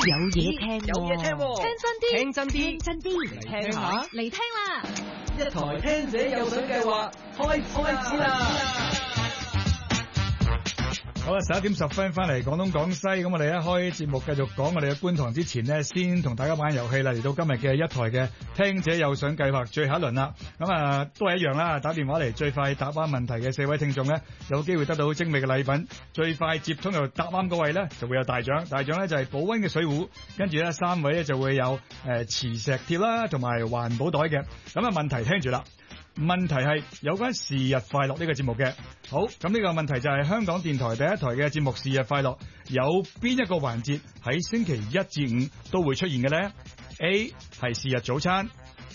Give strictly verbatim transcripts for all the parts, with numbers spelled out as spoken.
有嘢聽， 有嘢聽， 聽真啲， 聽真啲， 聽真啲， 嚟聽下， 嚟聽啦！ 一台聽者有獎計劃開開始啦！ 好啦，十一點十分翻嚟廣東廣西，咁我哋一開節目繼續講我哋嘅觀塘之前呢，先同大家玩遊戲啦。嚟到今日嘅一台嘅聽者有獎計劃最後一輪啦，咁啊都係一樣啦，打電話嚟最快答啱問題嘅四位聽眾呢，有機會得到精美嘅禮品。最快接通又答啱嗰位呢，就會有大獎，大獎呢就係保溫嘅水壺，跟住呢三位呢就會有誒磁石貼啦，同埋環保袋嘅。咁啊問題聽住啦。問題係有關是日快樂呢個節目嘅。好，咁呢個問題就係香港電台第一台嘅節目是日快樂有邊一個環節喺星期一至五都會出現嘅呢？ A 係是日早餐，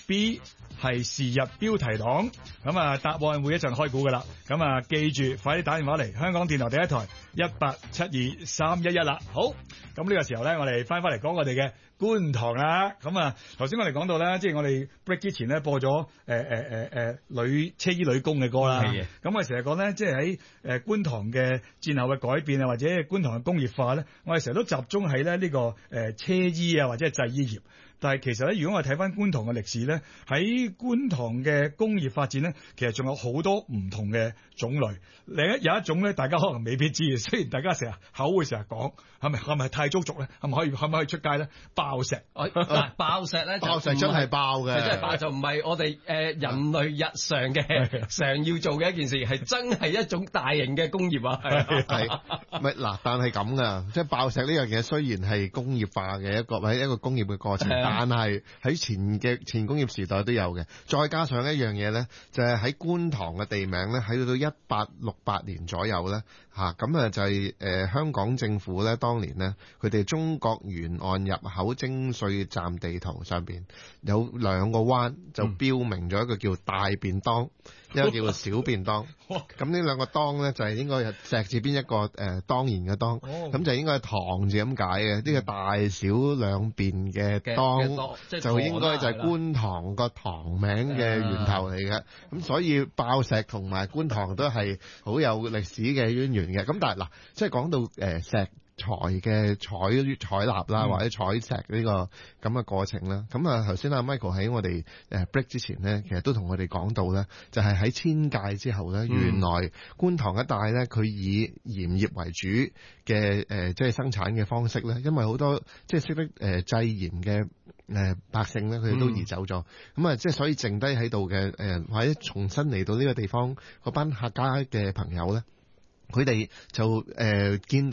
B 係是日標題黨。咁啊答案會一陣開估噶啦，咁啊記住快啲打電話嚟香港電台第一台一八七二三一一啦。好，咁呢個時候咧，我哋翻翻嚟講我哋嘅觀塘啦。咁啊頭先我哋講到咧，即係我哋 break 之前咧播咗誒誒誒誒女車衣女工嘅歌啦。係嘅。咁我成日講咧，即係喺誒觀塘嘅戰後嘅改變啊，或者觀塘嘅工業化咧，我哋成日都集中喺咧呢個誒車衣啊或者係製衣業。但係其實咧，如果我哋睇翻觀塘嘅歷史咧，喺觀塘嘅工業發展咧，其實仲有好多唔同嘅種類。另一有一種咧，大家可能未必知嘅，雖然大家成日口會成日講，係咪係咪太足族咧？係咪可以可唔可以出街咧？爆石， 嗱爆石咧， 爆石真係爆嘅， 真係爆就唔係我哋誒人類日常嘅常要做嘅一件事，係真係一種大型嘅工業啊！係係咪嗱？但係咁噶，即係爆石呢樣嘢，雖然係工業化嘅一個或者一個工業嘅過程。但係喺前嘅前工業時代都有嘅，再加上一樣嘢咧，就係喺觀塘嘅地名咧，喺到一八六八年左右咧，嚇咁啊就係、是、誒、呃、香港政府咧，當年咧佢哋中國沿岸入口徵稅站地圖上邊有兩個灣，就標明咗一個叫大便當，嗯、一個叫做小便當。咁呢兩個當咧就係、是、應該係石字邊一個誒、呃、當然嘅當，咁、哦、就應該係塘字咁解嘅，呢、這個大小兩便嘅當。就應該就係觀塘個塘名嘅源頭嚟嘅，咁所以爆石同埋觀塘都係好有歷史嘅淵源嘅。咁但係嗱，即係講到誒石材嘅採採納啦，或者採石呢個咁嘅過程啦。咁啊頭先阿 Michael 喺我哋誒 break 之前咧，其實都同我哋講到咧，就係喺遷界之後咧，原來觀塘一帶咧，佢以鹽業為主嘅誒即係生產嘅方式咧，因為好多即係識得誒製鹽嘅誒百姓咧，佢哋都移走咗，咁啊即係所以剩低喺度嘅誒或者重新嚟到呢個地方嗰班客家嘅朋友咧，佢哋就誒、呃、見到。